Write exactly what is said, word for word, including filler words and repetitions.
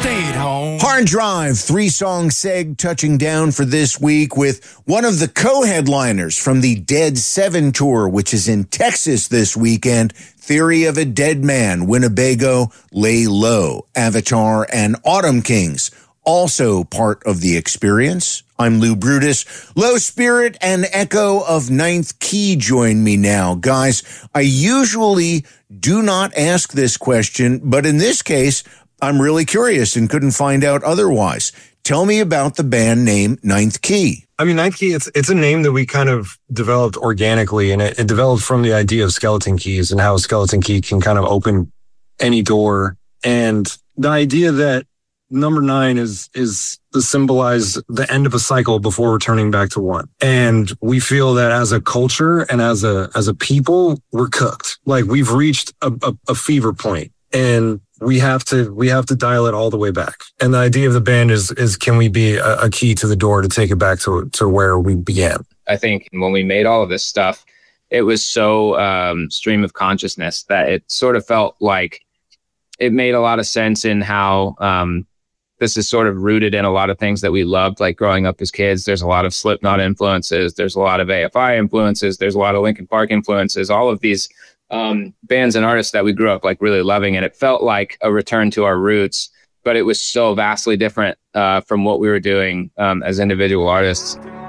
stayed home. Hard Drive, three-song seg touching down for this week with one of the co-headliners from the Dead Seven Tour, which is in Texas this weekend. Theory of a Dead Man, Winnebago, Lay Low, Avatar, and Autumn Kings, also part of the experience. I'm Lou Brutus. Low Spirit and Echo of Ninth Key join me now. Guys, I usually do not ask this question, but in this case, I'm really curious and couldn't find out otherwise. Tell me about the band name Ninth Key. I mean, Ninth Key, it's it's a name that we kind of developed organically, and it, it developed from the idea of skeleton keys and how a skeleton key can kind of open any door. And the idea that number nine is is to symbolize the end of a cycle before returning back to one. And we feel that as a culture and as a as a people, we're cooked. Like we've reached a, a, a fever point, and we have to we have to dial it all the way back. And the idea of the band is is can we be a, a key to the door to take it back to to where we began? I think when we made all of this stuff, it was so um, stream of consciousness that it sort of felt like it made a lot of sense in how um, this is sort of rooted in a lot of things that we loved, like growing up as kids. There's a lot of Slipknot influences. There's a lot of A F I influences. There's a lot of Linkin Park influences. All of these um, bands and artists that we grew up like really loving. And it felt like a return to our roots, but it was so vastly different uh, from what we were doing um, as individual artists.